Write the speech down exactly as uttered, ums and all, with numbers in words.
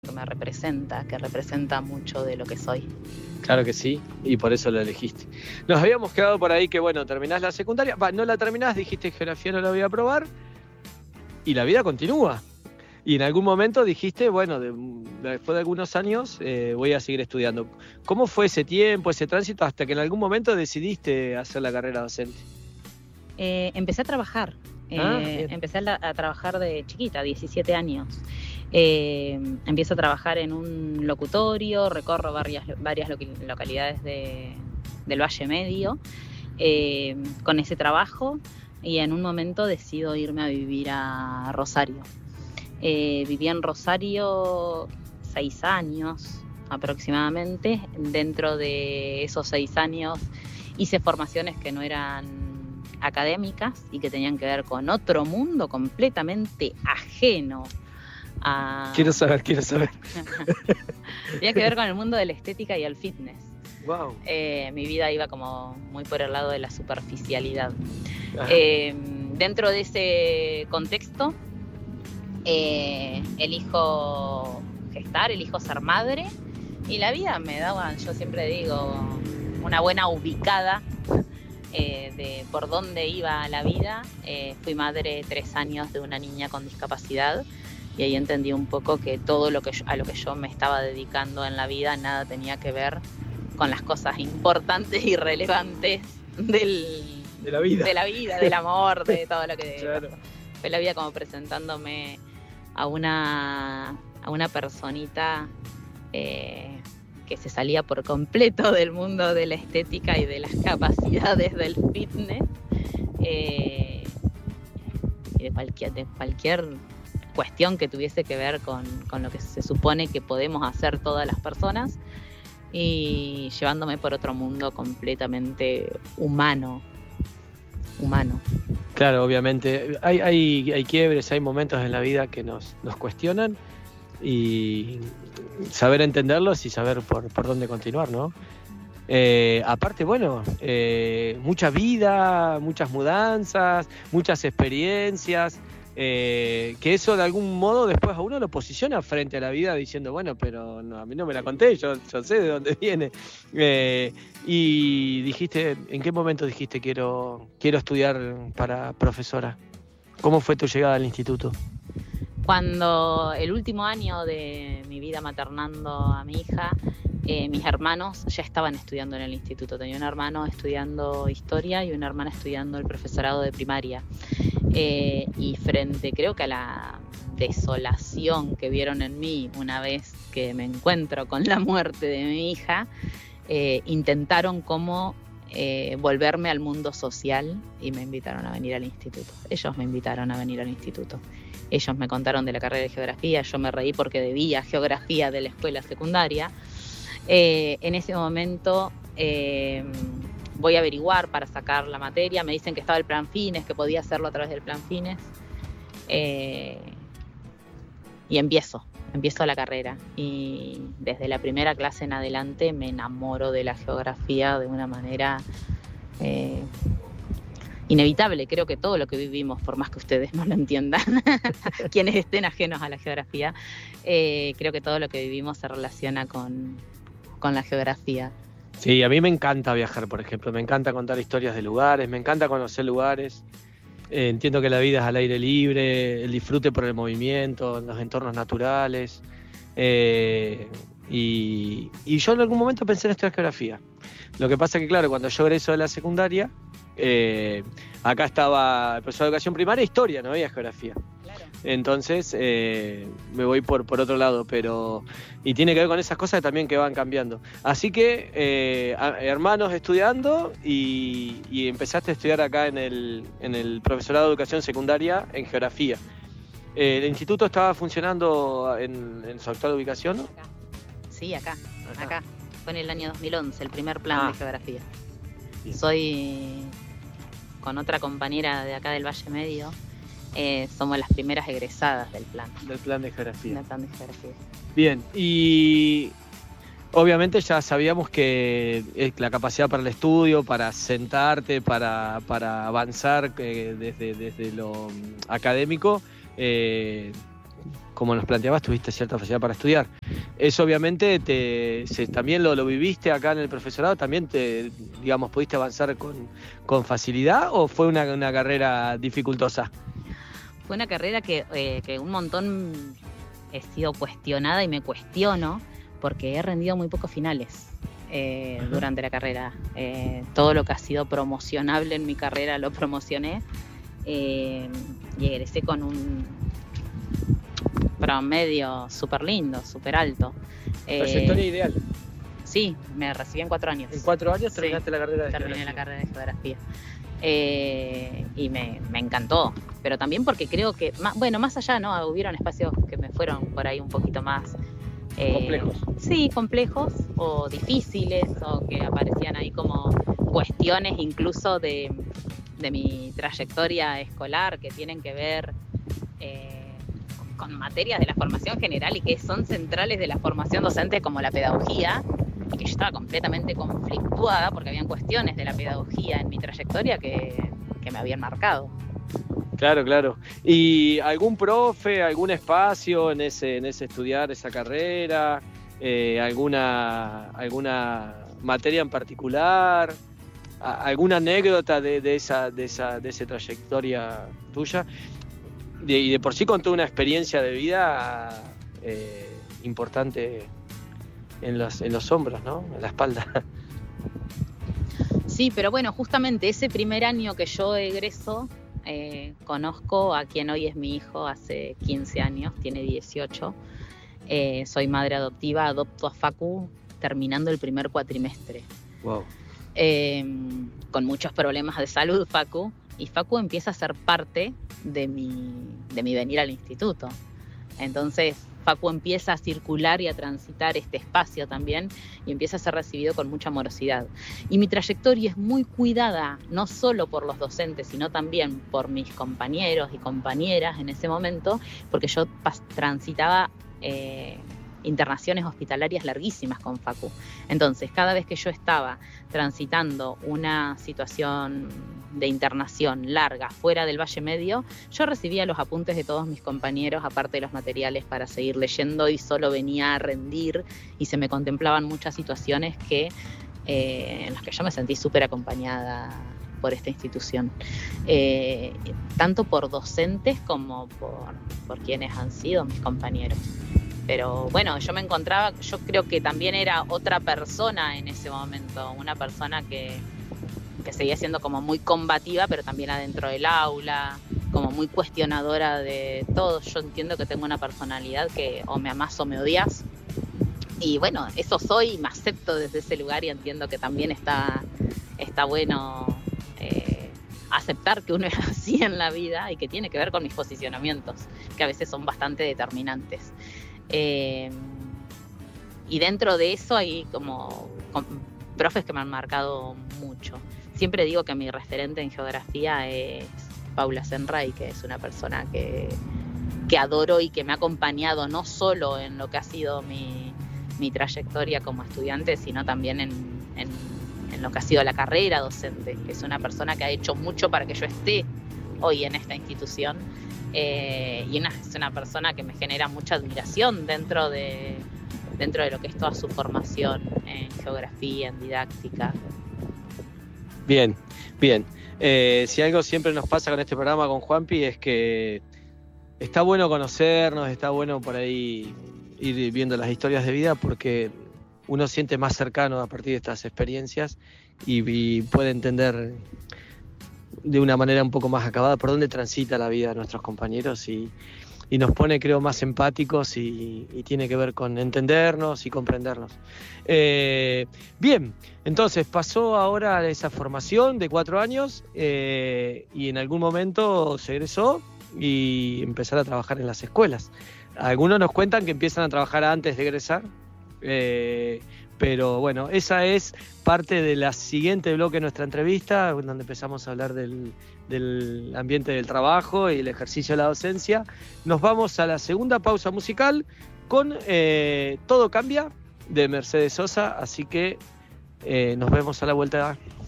que me representa, que representa mucho de lo que soy. Claro que sí, y por eso lo elegiste. Nos habíamos quedado por ahí que, bueno, terminás la secundaria, va, no la terminás, dijiste geografía no la voy a probar, y la vida continúa. Y en algún momento dijiste, bueno, de, después de algunos años eh, voy a seguir estudiando. ¿Cómo fue ese tiempo, ese tránsito, hasta que en algún momento decidiste hacer la carrera docente? Eh, empecé a trabajar, Ah, eh, bien. empecé a, la- a trabajar de chiquita, diecisiete años. Eh, empiezo a trabajar en un locutorio, recorro varias, varias loqui- localidades de- del Valle Medio eh, con ese trabajo, y en un momento decido irme a vivir a Rosario. Eh, viví en Rosario seis años aproximadamente. Dentro de esos seis años hice formaciones que no eran académicas y que tenían que ver con otro mundo completamente ajeno a... Quiero saber, quiero saber. Tenía que ver con el mundo de la estética y el fitness. Wow. Eh, mi vida iba como muy por el lado de la superficialidad. Ajá. Eh, dentro de ese contexto, eh, elijo gestar, elijo ser madre, y la vida me daba, yo siempre digo, una buena ubicada eh, de por dónde iba la vida. Eh, fui madre tres años de una niña con discapacidad, y ahí entendí un poco que todo lo que yo, a lo que yo me estaba dedicando en la vida nada tenía que ver con las cosas importantes y relevantes del, De la vida. de la vida, del amor, de todo lo que Claro. fue la vida, como presentándome a una, a una personita eh, que se salía por completo del mundo de la estética y de las capacidades del fitness, eh, y de cualquier, de cualquier cuestión que tuviese que ver con, con lo que se supone que podemos hacer todas las personas, y llevándome por otro mundo completamente humano, humano. Claro, obviamente. Hay, hay, hay quiebres, hay momentos en la vida que nos, nos cuestionan, y saber entenderlos y saber por, por dónde continuar, ¿no? Eh, aparte, bueno, eh, mucha vida, muchas mudanzas, muchas experiencias, eh, que eso de algún modo después a uno lo posiciona frente a la vida diciendo, bueno, pero no, a mí no me la conté, yo, yo sé de dónde viene. Eh, y dijiste, ¿en qué momento dijiste quiero, quiero estudiar para profesora? ¿Cómo fue tu llegada al instituto? Cuando el último año de mi vida maternando a mi hija, eh, mis hermanos ya estaban estudiando en el instituto. Tenía un hermano estudiando historia y una hermana estudiando el profesorado de primaria. Eh, y frente, creo que a la desolación que vieron en mí una vez que me encuentro con la muerte de mi hija, eh, intentaron como eh, volverme al mundo social y me invitaron a venir al instituto. Ellos me invitaron a venir al instituto. Ellos me contaron de la carrera de geografía, yo me reí porque debía geografía de la escuela secundaria. Eh, en ese momento eh, voy a averiguar para sacar la materia, me dicen que estaba el plan Fines, que podía hacerlo a través del plan Fines, eh, y empiezo, empiezo la carrera, y desde la primera clase en adelante me enamoro de la geografía de una manera eh, inevitable. Creo que todo lo que vivimos, por más que ustedes no lo entiendan, quienes estén ajenos a la geografía, eh, creo que todo lo que vivimos se relaciona con, con la geografía. Sí, a mí me encanta viajar, por ejemplo, me encanta contar historias de lugares, me encanta conocer lugares. Eh, entiendo que la vida es al aire libre, el disfrute por el movimiento, en los entornos naturales. Eh, y, y yo en algún momento pensé en estudiar geografía. Lo que pasa que, claro, cuando yo egreso de la secundaria, eh, acá estaba el profesor de educación primaria, historia, no había geografía. Claro. Entonces eh, me voy por, por otro lado, pero y tiene que ver con esas cosas también que van cambiando. Así que eh, a- hermanos estudiando, y, y empezaste a estudiar acá en el, en el profesorado de educación secundaria en geografía. Eh, ¿El instituto estaba funcionando en, en su actual ubicación? Acá. Sí, acá, Acá. acá. Fue en el año dos mil once, el primer plan Ah. de geografía. Bien. Soy, con otra compañera de acá del Valle Medio, eh, somos las primeras egresadas del plan, Del plan de geografía. del plan de geografía. Bien, y obviamente ya sabíamos que eh, la capacidad para el estudio, para sentarte, para, para avanzar eh, desde, desde lo mm, académico, eh, como nos planteabas, tuviste cierta facilidad para estudiar. Eso obviamente te, se, también lo, lo viviste acá en el profesorado, también te, digamos, pudiste avanzar con, con facilidad, ¿o fue una, una carrera dificultosa? Fue una carrera que, eh, que un montón he sido cuestionada y me cuestiono porque he rendido muy pocos finales eh, uh-huh. durante la carrera. Eh, todo lo que ha sido promocionable en mi carrera lo promocioné eh, y egresé con un promedio súper lindo, súper alto. Trayectoria eh, ideal. Sí, me recibí en cuatro años. ¿En cuatro años terminaste sí, la carrera de terminé geografía? la carrera de geografía. Eh, y me, me encantó, pero también porque creo que, más, bueno, más allá, ¿no? Hubieron espacios que me fueron por ahí un poquito más... Eh, complejos. Sí, complejos o difíciles, o que aparecían ahí como cuestiones incluso de, de mi trayectoria escolar que tienen que ver... Eh, con materias de la formación general y que son centrales de la formación docente como la pedagogía, y que yo estaba completamente conflictuada porque habían cuestiones de la pedagogía en mi trayectoria que, que me habían marcado. Claro, claro. ¿Y algún profe, algún espacio en ese, en ese estudiar esa carrera? Eh, alguna, ¿Alguna materia en particular? ¿Alguna anécdota de, de, esa, de, esa, de esa trayectoria tuya? De, y de por sí con toda una experiencia de vida eh, importante en los, en los hombros, ¿no? En la espalda. Sí, pero bueno, justamente ese primer año que yo egreso, eh, conozco a quien hoy es mi hijo hace quince años, tiene dieciocho. Eh, soy madre adoptiva, adopto a Facu terminando el primer cuatrimestre. Wow. Eh, con muchos problemas de salud, Facu. Y Facu empieza a ser parte de mi, de mi venir al instituto. Entonces, Facu empieza a circular y a transitar este espacio también y empieza a ser recibido con mucha amorosidad. Y mi trayectoria es muy cuidada, no solo por los docentes, sino también por mis compañeros y compañeras en ese momento, porque yo pas- transitaba... Eh, internaciones hospitalarias larguísimas con Facu. Entonces, cada vez que yo estaba transitando una situación de internación larga fuera del Valle Medio, yo recibía los apuntes de todos mis compañeros, aparte de los materiales para seguir leyendo, y solo venía a rendir, y se me contemplaban muchas situaciones que, eh, en las que yo me sentí súper acompañada por esta institución, eh, tanto por docentes como por, por quienes han sido mis compañeros. Pero bueno, yo me encontraba, yo creo que también era otra persona en ese momento, una persona que, que seguía siendo como muy combativa, pero también adentro del aula, como muy cuestionadora de todo. Yo entiendo que tengo una personalidad que o me amás o me odias. Y bueno, eso soy, me acepto desde ese lugar y entiendo que también está, está bueno eh, aceptar que uno es así en la vida y que tiene que ver con mis posicionamientos, que a veces son bastante determinantes. Eh, y dentro de eso hay como, como profes que me han marcado mucho. Siempre digo que mi referente en geografía es Paula Senray, que es una persona que, que adoro y que me ha acompañado no solo en lo que ha sido mi, mi trayectoria como estudiante, sino también en, en, en lo que ha sido la carrera docente, que es una persona que ha hecho mucho para que yo esté hoy en esta institución. Eh, y una, es una persona que me genera mucha admiración dentro de, dentro de lo que es toda su formación en geografía, en didáctica. Bien, bien. Eh, si algo siempre nos pasa con este programa con Juanpi es que está bueno conocernos, está bueno por ahí ir viendo las historias de vida, porque uno siente más cercano a partir de estas experiencias y, y puede entender de una manera un poco más acabada por dónde transita la vida de nuestros compañeros, y, y nos pone, creo, más empáticos, y, y tiene que ver con entendernos y comprendernos. Eh, bien, entonces pasó ahora esa formación de cuatro años eh, y en algún momento se egresó y empezar a trabajar en las escuelas. Algunos nos cuentan que empiezan a trabajar antes de egresar, eh, pero bueno, esa es parte de la siguiente bloque de nuestra entrevista, donde empezamos a hablar del, del ambiente del trabajo y el ejercicio de la docencia. Nos vamos a la segunda pausa musical con eh, Todo Cambia, de Mercedes Sosa, así que eh, nos vemos a la vuelta.